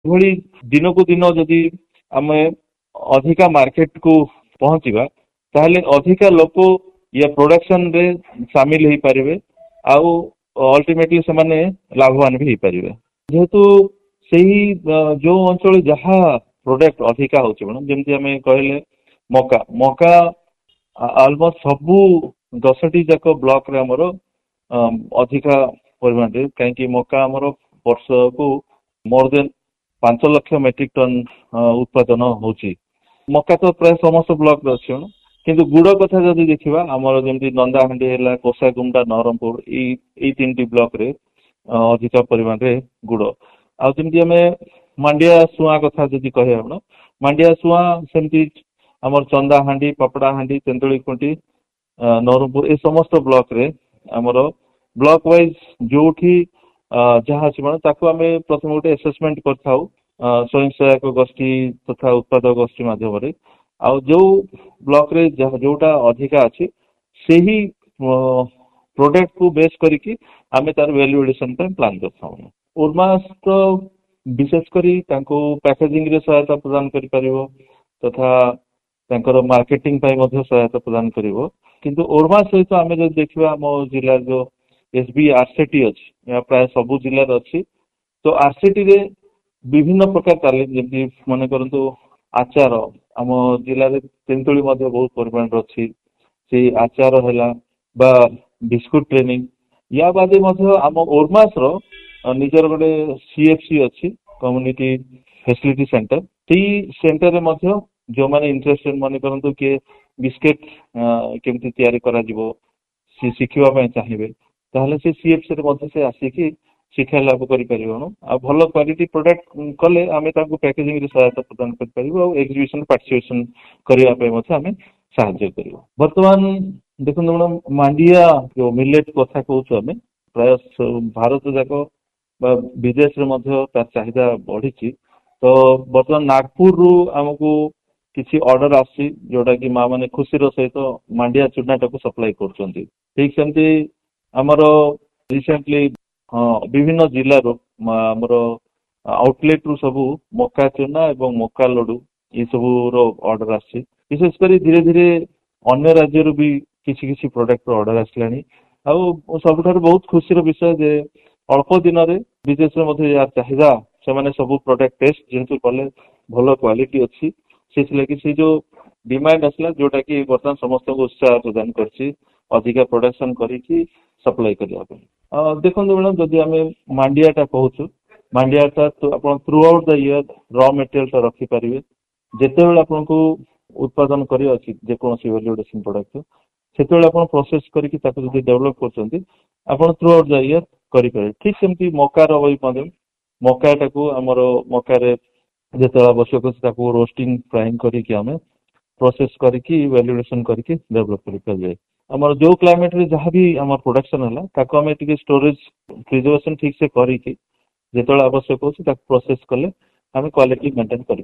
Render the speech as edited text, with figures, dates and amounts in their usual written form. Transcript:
ଏଭଳି ଦିନକୁ ଦିନ ଯଦି ଆମେ ଅଧିକା ମାର୍କେଟ କୁ ପହଞ୍ଚିବା ତାହେଲେ ଅଧିକା ଲୋକ ୟା ପ୍ରୋଡକ୍ସନ ରେ ସାମିଲ ହେଇପାରିବେ ଆଉ ଅଲ୍ଟିମେଟଲି ସେମାନେ ଲାଭବାନ ବି ହେଇପାରିବେ। ଯେହେତୁ ସେହି ଯୋଉ ଅଞ୍ଚଳ ଯାହା ପ୍ରୋଡକ୍ଟ ଅଧିକା ହଉଛି ମ୍ୟାଡମ, ଯେମିତି ଆମେ କହିଲେ ମକା ମକା ଅଲମୋଷ୍ଟ ସବୁ 10ଟି ଯାକ ବ୍ଲକ ରେ ଆମର ଅଧିକା ପରିମାଣରେ, କାହିଁକି ମକା ଆମର ବର୍ଷକୁ ମୋର ଦେନ 5 ଲକ୍ଷ ମେଟ୍ରିକ ଟନ ଉତ୍ପାଦନ ହଉଛି। ମକା ତ ପ୍ରାୟ ସମସ୍ତ ବ୍ଲକରେ ଅଛି। କିନ୍ତୁ ଗୁଡ କଥା ଯଦି ଦେଖିବା, ଆମର ଯେମିତି ନନ୍ଦାହାଣ୍ଡି ହେଲା, କୋଷାଗୁମ୍ଟା, ନବରଙ୍ଗପୁର, ଏଇ 3ଟି ବ୍ଲକରେ ଅଧିକ ପରିମାଣରେ ଗୁଡ। ଆଉ ଯେମିତି ଆମେ ମାଣ୍ଡିଆ ସୁଆଁ କଥା ଯଦି କହିବା, ମାଣ୍ଡିଆ ସୁଆଁ ସେମିତି ଆମର ଚନ୍ଦାହାଣ୍ଡି, ପପଡାହାଣ୍ଡି, ତେନ୍ତୁଳିଖୁଣ୍ଟି, ନବରଙ୍ଗପୁର ଏ ସମସ୍ତ ବ୍ଲକରେ ଆମର ବ୍ଲକ ୱାଇଜ ଯୋଉଠି ଯାହା ଅଛି ତାକୁ ଆମେ ପ୍ରଥମେ ଗୋଟେ ଆସେସମେଣ୍ଟ କରିଥାଉ ସ୍ୱୟଂ ସହାୟକ ଗୋଷ୍ଠୀ ତଥା ଉତ୍ପାଦକ ଗୋଷ୍ଠୀ ମାଧ୍ୟମରେ। ଆଉ ଯୋଉ ବ୍ଲକରେ ଯୋଉଟା ଅଧିକା ଅଛି ସେହି ପ୍ରୋଡକ୍ଟ କୁ ବେସ୍ କରିକି ଆମେ ତାର ଭ୍ୟାଲ୍ୟୁ ଏଡିସନ ପାଇଁ ପ୍ଲାନ୍ କରିଥାଉ। ଉର୍ମାସ ତ ବିଶେଷ କରି ତାଙ୍କୁ ପ୍ୟାକେଜିଂ ରେ ସହାୟତା ପ୍ରଦାନ କରିପାରିବ ତଥା ତାଙ୍କର ମାର୍କେଟିଂ ପାଇଁ ମଧ୍ୟ ସହାୟତା ପ୍ରଦାନ କରିବ। କିନ୍ତୁ ଓର୍ମାସ ସହିତ ଆମେ ଯଦି ଦେଖିବା, ଆମ ଜିଲ୍ଲାର ଯୋଉ SB RCT ଅଛି, ଏହା ପ୍ରାୟ ସବୁ ଜିଲ୍ଲାରେ ଅଛି। ତ RCT ରେ ବିଭିନ୍ନ ପ୍ରକାର ତାଲିମ, ଯେମିତି ମନେ କରନ୍ତୁ ଆଚାର, ଆମ ଜିଲ୍ଲାରେ ତେନ୍ତୁଳି ମଧ୍ୟ ବହୁତ ପରିମାଣରେ ଅଛି, ସେଇ ଆଚାର ହେଲା ବା ବିସ୍କୁଟ ଟ୍ରେନିଂ। ୟା ବାଦେ ମଧ୍ୟ ଆମ ଓର୍ମାସ ର ନିଜର ଗୋଟେ CFC ଅଛି, କମ୍ୟୁନିଟି ଫ୍ୟାସିଲିଟି ସେଣ୍ଟର। ସେଇ ସେଣ୍ଟରରେ ମଧ୍ୟ ଯୋଉମାନେ ଇଣ୍ଟରେଷ୍ଟେଡ, ମନେ କରନ୍ତୁ କିଏ ବିସ୍କେଟ କେମିତି ତିଆରି କରାଯିବ ସେ ଶିଖିବା ପାଇଁ ଚାହିଁବେ, ତାହେଲେ ସେ CFC ରେ ମଧ୍ୟ ସେ ଆସିକି ଶିକ୍ଷା ଲାଭ କରିପାରିବ। ଆଉ ଭଲ କ୍ୱାଲିଟି ପ୍ରୋଡକ୍ଟ କଲେ ଆମେ ତାଙ୍କୁ ପ୍ୟାକେଜିଂ ରେ ସହାୟତା ପ୍ରଦାନ କରିପାରିବୁ ଆଉ ଏକ୍ସିବିସନ ପାର୍ଟିସିପେସନ କରିବା ପାଇଁ ମଧ୍ୟ ଆମେ ସାହାଯ୍ୟ କରିବୁ। ବର୍ତ୍ତମାନ ଦେଖନ୍ତୁ ମ୍ୟାଡମ, ମାଣ୍ଡିଆ ଯୋଉ ମିଲେଟ କଥା କହୁଛୁ, ଆମେ ପ୍ରାୟ ଭାରତ ଯାକ ବା ବିଦେଶରେ ମଧ୍ୟ ତାର ଚାହିଦା ବଢିଛି। ତ ବର୍ତ୍ତମାନ ନାଗପୁରରୁ ଆମକୁ କିଛି ଅର୍ଡର ଆସୁଛି, ଯୋଉଟା କି ମା ମାନେ ଖୁସିର ସହିତ ମାଣ୍ଡିଆ ଚୁନାଟାକୁ ସପ୍ଲାଇ କରୁଛନ୍ତି। ଠିକ ସେମିତି ଆମର ରିସେଣ୍ଟଲି ବିଭିନ୍ନ ଜିଲ୍ଲାରୁ ଆମର ଆଉଟଲେଟ ରୁ ସବୁ ମକା ଚୁନା ଏବଂ ମକା ଲଡୁ ଏ ସବୁର ଅର୍ଡର ଆସିଛି। ବିଶେଷ କରି ଧୀରେ ଧୀରେ ଅନ୍ୟ ରାଜ୍ୟରୁ ବି କିଛି କିଛି ପ୍ରଡକ୍ଟ ର ଅର୍ଡର ଆସିଲାଣି। ଆଉ ସବୁଠାରୁ ବହୁତ ଖୁସିର ବିଷୟ ଯେ ଅଳ୍ପ ଦିନରେ ବିଦେଶରେ ମଧ୍ୟ ଏହାର ଚାହିଦା, ସେମାନେ ସବୁ ପ୍ରଡକ୍ଟ ଟେଷ୍ଟ ଯେହେତୁ କଲେ ଭଲ କ୍ୱାଲିଟି ଅଛି, ସେଥିଲାଗି ସେ ଯୋଉ ଡିମାଣ୍ଡ ଆସିଲା, ଯୋଉଟା କି ବର୍ତ୍ତମାନ ସମସ୍ତଙ୍କୁ ଉତ୍ସାହ ପ୍ରଦାନ କରିଛି ଅଧିକା ପ୍ରଡକ୍ସନ କରିକି ସପ୍ଲାଇ କରିବା ପାଇଁ। ଦେଖନ୍ତୁ ମ୍ୟାଡମ, ଯଦି ଆମେ ମାଣ୍ଡିଆଟା କହୁଛୁ, ମାଣ୍ଡିଆଟା ଆପଣ ଥ୍ରୁ ଆଉଟ୍ ଦ ଇୟର ର ମେଟେରିଆଲ ଟା ରଖିପାରିବେ। ଯେତେବେଳେ ଆପଣଙ୍କୁ ଉତ୍ପାଦନ କରିବା ଅଛି ଯେକୌଣସି ଭ୍ୟାଲ୍ୟୁ ଏଡିସନ ପ୍ରଡକ୍ଟ, ସେତେବେଳେ ଆପଣ ପ୍ରୋସେସ କରିକି ତାକୁ ଯଦି ଡେଭଲପ କରୁଛନ୍ତି, ଆପଣ ଥ୍ରୁ ଆଉଟ୍ ଦ ଇୟର କରିପାରିବେ। ଠିକ ସେମିତି ମକାର ମଧ୍ୟ, ମକାଟାକୁ ଆମର ମକାରେ ଯେତେବେଳେ ଆବଶ୍ୟକ ଅଛି ତାକୁ ରୋଷ୍ଟିଂ ଫ୍ରାଇଂ କରିକି ଆମେ ପ୍ରୋସେସ କରିକି ଭ୍ୟାଲୁଏସନ କରିକି ଡେଭଲପ କରିପାରିବେ। ଆମର ଯୋଉ କ୍ଲାଇମେଟ ରେ ଯାହା ବି ଆମର ପ୍ରୋଡକ୍ସନ ହେଲା, ତାକୁ ଆମେ ଟିକେ ଷ୍ଟୋରେଜ ପ୍ରିଜର୍ଭେସନ ଠିକ ସେ କରିକି ଯେତେବେଳେ ଆବଶ୍ୟକ ହଉଛି ତାକୁ ପ୍ରୋସେସ କଲେ ଆମେ କ୍ୱାଲିଟି ମେଣ୍ଟେନ କରିପାରିବା।